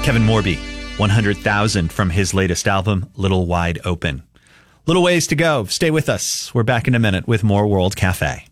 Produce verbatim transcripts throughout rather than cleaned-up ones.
Kevin Morby, one hundred thousand from his latest album, Little Wide Open. Little ways to go. Stay with us. We're back in a minute with more World Cafe.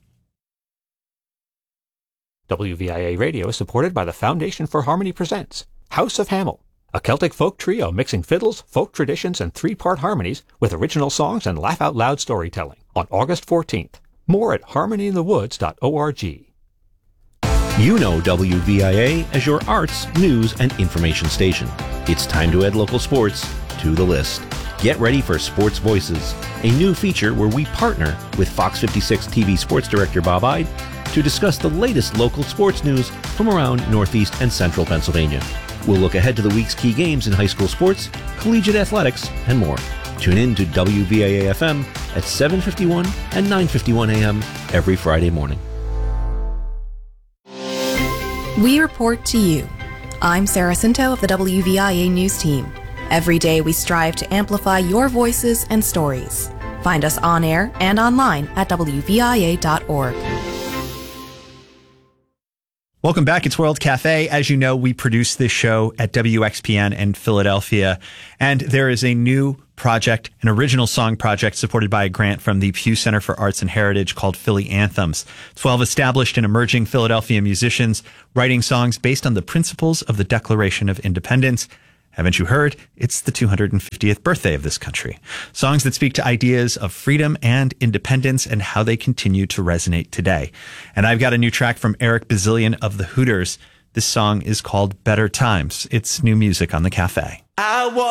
W V I A Radio is supported by the Foundation for Harmony Presents House of Hamel, a Celtic folk trio mixing fiddles, folk traditions, and three-part harmonies with original songs and laugh-out-loud storytelling on August fourteenth. More at harmony in the woods dot org. You know W V I A as your arts, news, and information station. It's time to add local sports to the list. Get ready for Sports Voices, a new feature where we partner with Fox fifty-six T V sports director Bob Ide to discuss the latest local sports news from around Northeast and Central Pennsylvania. We'll look ahead to the week's key games in high school sports, collegiate athletics, and more. Tune in to W V I A F M at seven fifty-one and nine fifty-one a m every Friday morning. We report to you. I'm Sarah Cinto of the W V I A News Team. Every day we strive to amplify your voices and stories. Find us on air and online at W V I A dot org. Welcome back. It's World Cafe. As you know, we produce this show at W X P N in Philadelphia, and there is a new project, an original song project supported by a grant from the Pew Center for Arts and Heritage called Philly Anthems. twelve established and emerging Philadelphia musicians writing songs based on the principles of the Declaration of Independence. Haven't you heard? It's the two hundred fiftieth birthday of this country. Songs that speak to ideas of freedom and independence and how they continue to resonate today. And I've got a new track from Eric Bazillion of the Hooters. This song is called Better Times. It's new music on the cafe. I walk